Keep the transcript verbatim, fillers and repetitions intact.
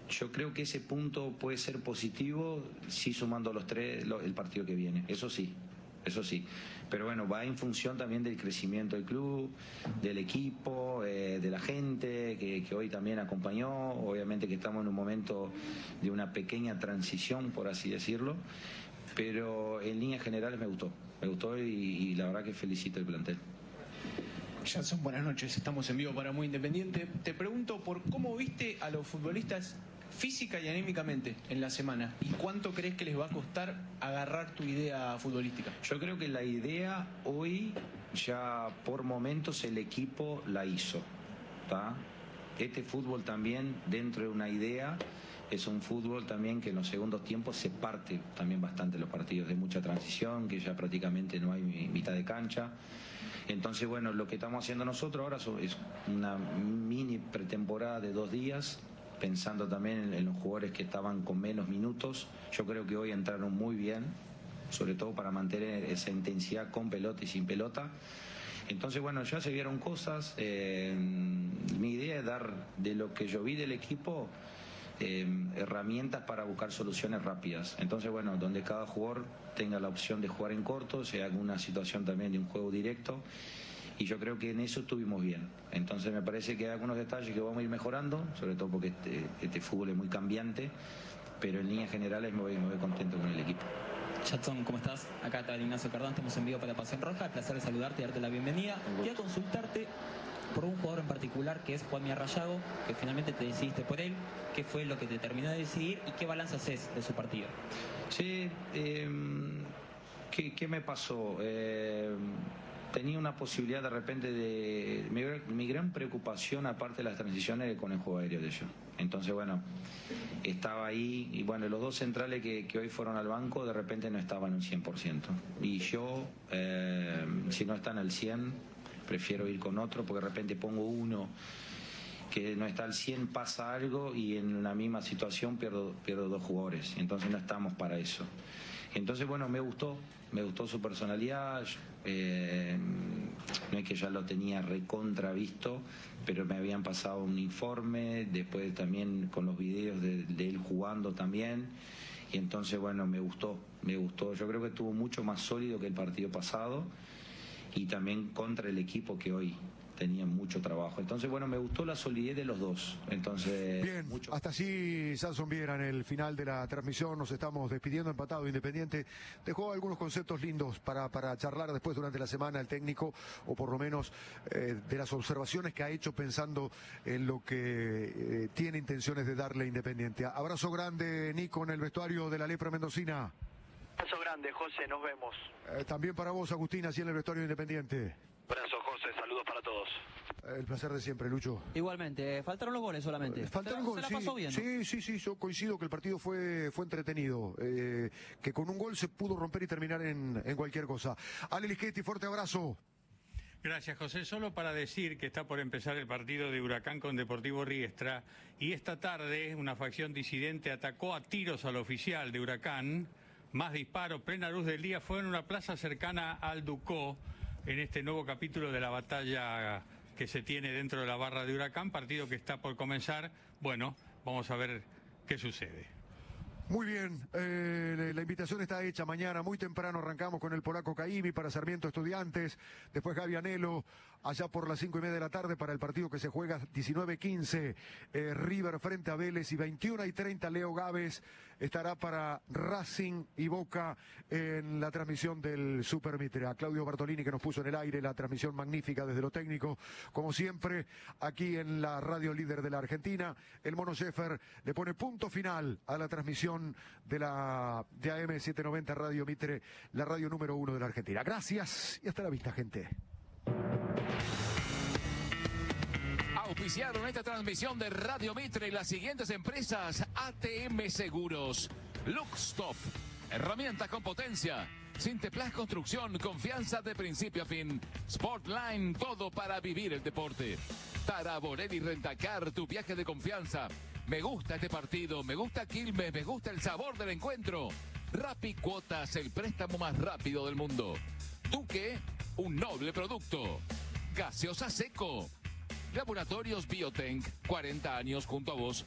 yo creo que ese punto puede ser positivo, sí sumando los tres, lo, el partido que viene, eso sí. Eso sí, pero bueno, va en función también del crecimiento del club, del equipo, eh, de la gente que, que hoy también acompañó. Obviamente que estamos en un momento de una pequeña transición, por así decirlo, pero en líneas generales me gustó, me gustó y, y la verdad que felicito el plantel. Jason, buenas noches, estamos en vivo para Muy Independiente. Te pregunto por cómo viste a los futbolistas física y anímicamente en la semana, y cuánto crees que les va a costar agarrar tu idea futbolística. Yo creo que la idea hoy ya por momentos el equipo la hizo, ¿tá? Este fútbol también, dentro de una idea, es un fútbol también que en los segundos tiempos se parte también bastante los partidos, de mucha transición, que ya prácticamente no hay mitad de cancha. Entonces, bueno, lo que estamos haciendo nosotros ahora es una mini pretemporada de dos días, pensando también en, en los jugadores que estaban con menos minutos. Yo creo que hoy entraron muy bien, sobre todo para mantener esa intensidad con pelota y sin pelota. Entonces, bueno, ya se vieron cosas. Eh, mi idea es dar, de lo que yo vi del equipo, eh, herramientas para buscar soluciones rápidas. Entonces, bueno, donde cada jugador tenga la opción de jugar en corto, sea alguna situación también de un juego directo. Y yo creo que en eso estuvimos bien. Entonces me parece que hay algunos detalles que vamos a ir mejorando, sobre todo porque este, este fútbol es muy cambiante, pero en líneas generales me voy, me voy contento con el equipo. Jason, ¿cómo estás? Acá está Ignacio Cardán, estamos en vivo para Pasión Roja. El placer de saludarte y darte la bienvenida. Quería consultarte por un jugador en particular que es Juanmi Arrayago, que finalmente te decidiste por él. ¿Qué fue lo que te terminó de decidir y qué balance haces de su partido? Sí, eh, ¿qué, ¿qué me pasó? Eh, Tenía una posibilidad de repente de... Mi, mi gran preocupación, aparte de las transiciones, con el juego aéreo de ellos. Entonces, bueno, estaba ahí y bueno, los dos centrales que, que hoy fueron al banco de repente no estaban un cien por ciento. Y yo, eh, si no están al cien, prefiero ir con otro, porque de repente pongo uno que no está al cien, pasa algo y en una misma situación pierdo, pierdo dos jugadores. Entonces no estamos para eso. Entonces, bueno, me gustó, me gustó su personalidad, eh, no es que ya lo tenía recontra visto, pero me habían pasado un informe, después también con los videos de, de él jugando también, y entonces, bueno, me gustó, me gustó, yo creo que estuvo mucho más sólido que el partido pasado, y también contra el equipo que hoy tenía mucho trabajo. Entonces, bueno, me gustó la solidez de los dos. Entonces, bien, mucho... hasta allí Samson Viera en el final de la transmisión. Nos estamos despidiendo, empatado Independiente. Dejó algunos conceptos lindos para, para charlar después durante la semana el técnico, o por lo menos eh, de las observaciones que ha hecho pensando en lo que eh, tiene intenciones de darle Independiente. Abrazo grande, Nico, en el vestuario de la Lepra Mendocina. Abrazo grande, José, nos vemos. Eh, también para vos, Agustín, así en el vestuario Independiente. Abrazo, José, saludos para todos. El placer de siempre, Lucho. Igualmente, faltaron los goles solamente. Faltaron se, goles, se la pasó sí, bien, ¿no? sí, sí, sí, yo coincido que el partido fue, fue entretenido, eh, que con un gol se pudo romper y terminar en, en cualquier cosa. Ale Lischetti, fuerte abrazo. Gracias, José. Solo para decir que está por empezar el partido de Huracán con Deportivo Riestra, y esta tarde una facción disidente atacó a tiros al oficial de Huracán. Más disparos, plena luz del día, fue en una plaza cercana al Ducó, en este nuevo capítulo de la batalla que se tiene dentro de la barra de Huracán, partido que está por comenzar. Bueno, vamos a ver qué sucede. Muy bien, eh, la invitación está hecha. Mañana muy temprano arrancamos con el polaco Caimi para Sarmiento Estudiantes, después Gaby Anelo allá por las cinco y media de la tarde para el partido que se juega diecinueve quince, eh, River frente a Vélez, y veintiuna y treinta Leo Gávez estará para Racing y Boca en la transmisión del Super Mitre. A Claudio Bartolini, que nos puso en el aire la transmisión magnífica desde lo técnico, como siempre, aquí en la radio líder de la Argentina. El Mono Sheffer le pone punto final a la transmisión de la de A M setecientos noventa Radio Mitre, la radio número uno de la Argentina. Gracias y hasta la vista, gente. Auspiciaron esta transmisión de Radio Mitre y las siguientes empresas: A T M Seguros, Luxtop, herramientas con potencia, Sinteplas Construcción, confianza de principio a fin, Sportline, todo para vivir el deporte, Taraborelli Rentacar, tu viaje de confianza. Me gusta este partido, me gusta Quilmes, me gusta el sabor del encuentro. Rappi Cuotas, el préstamo más rápido del mundo. Duque, un noble producto. Gaseosa Seco. Laboratorios Biotenc, cuarenta años junto a vos.